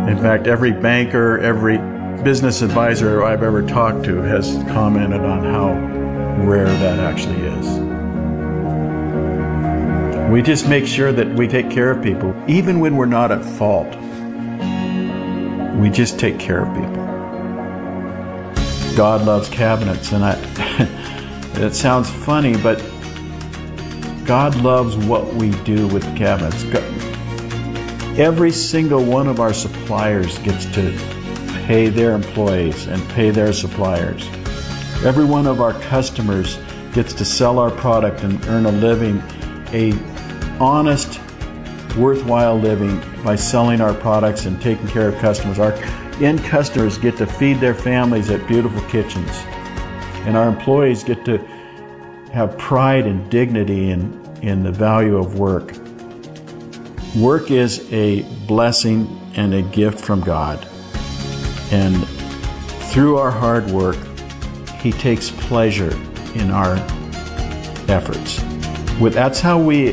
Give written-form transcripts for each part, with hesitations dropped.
In fact, every banker, every business advisor I've ever talked to has commented on how rare that actually is. We just make sure that we take care of people, even when we're not at fault. We just take care of people. God loves cabinets, and it sounds funny, but God loves what we do with the cabinets. Every single one of our suppliers gets to pay their employees and pay their suppliers. Every one of our customers gets to sell our product and earn a living, a honest, worthwhile living by selling our products and taking care of customers. Our end customers get to feed their families at beautiful kitchens, and our employees get to have pride and dignity in the value of work. Work is a blessing and a gift from God, and through our hard work, He takes pleasure in our efforts. That's how we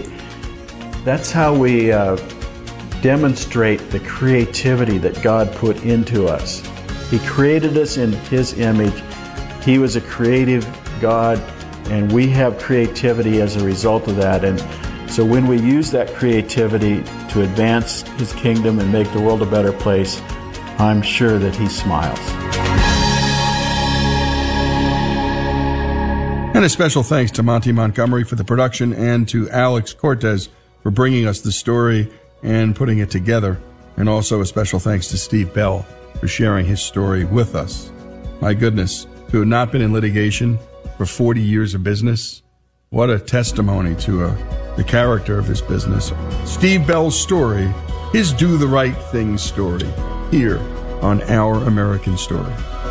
demonstrate the creativity that God put into us. He created us in His image. He was a creative God, and we have creativity as a result of that. And so when we use that creativity to advance His kingdom and make the world a better place, I'm sure that He smiles. And a special thanks to Monty Montgomery for the production, and to Alex Cortez for bringing us the story and putting it together. And also a special thanks to Steve Bell for sharing his story with us. My goodness, to have not been in litigation for 40 years of business, what a testimony to the character of his business. Steve Bell's story, his do the right thing story, here on Our American Story.